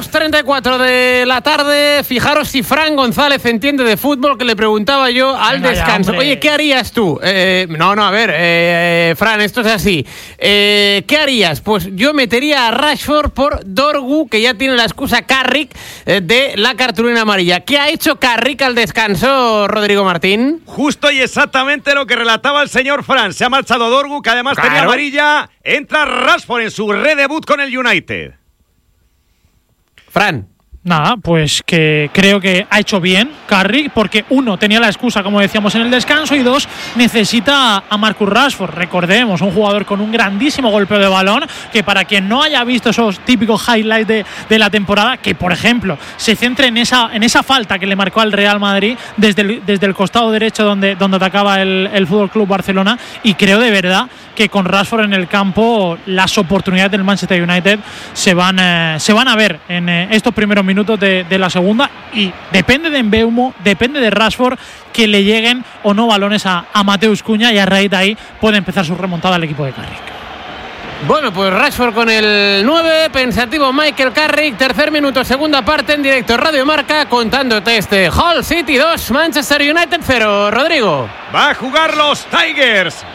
2:34 de la tarde. Fijaros si Fran González entiende de fútbol, que le preguntaba yo al descanso. Oye, ¿qué harías tú? Fran, esto es así. ¿Qué harías? Pues yo metería a Rashford por Dorgu, que ya tiene la excusa Carrick de la cartulina amarilla. ¿Qué ha hecho Carrick al descanso, Rodrigo Martín? Justo y exactamente lo que relataba el señor Fran. Se ha marchado Dorgu, que además tenía amarilla. Entra Rashford en su redebut con el United. Fran. Nada, pues que creo que ha hecho bien Carrick, porque uno, tenía la excusa, como decíamos, en el descanso, y dos, necesita a Marcus Rashford. Recordemos, un jugador con un grandísimo golpeo de balón, que para quien no haya visto esos típicos highlights de la temporada, que por ejemplo se centre en esa falta que le marcó al Real Madrid desde el costado derecho donde atacaba el FC Barcelona, y creo de verdad que con Rashford en el campo las oportunidades del Manchester United se van a ver en estos primeros minutos de la segunda, y depende de Mbeumo, depende de Rashford que le lleguen o no balones a Mateus Cunha, y a raíz de ahí puede empezar su remontada al equipo de Carrick. Bueno, pues Rashford con el 9, pensativo Michael Carrick, tercer minuto, segunda parte en directo Radio Marca, contándote este Hull City 2, Manchester United 0. Rodrigo. Va a jugar los Tigers.